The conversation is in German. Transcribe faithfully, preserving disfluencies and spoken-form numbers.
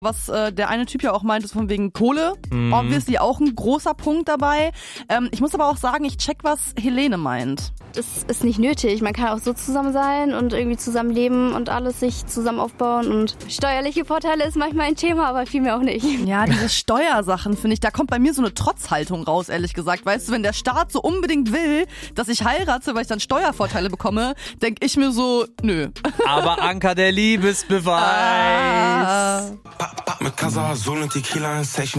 Was äh, der eine Typ ja auch meint, ist von wegen Kohle. Mhm. Obviously auch ein großer Punkt dabei. Ähm, ich muss aber auch sagen, ich check, was Helene meint. Das ist nicht nötig. Man kann auch so zusammen sein und irgendwie zusammen leben und alles sich zusammen aufbauen. Und steuerliche Vorteile ist manchmal ein Thema, aber viel mehr auch nicht. Ja, diese Steuersachen, finde ich, da kommt bei mir so eine Trotzhaltung raus, ehrlich gesagt. Weißt du, wenn der Staat so unbedingt will, dass ich heirate, weil ich dann Steuervorteile bekomme, denke ich mir so, nö. Aber Anker, der Liebesbeweis. Ah. Mit Casa, Sol und Tequila in Session.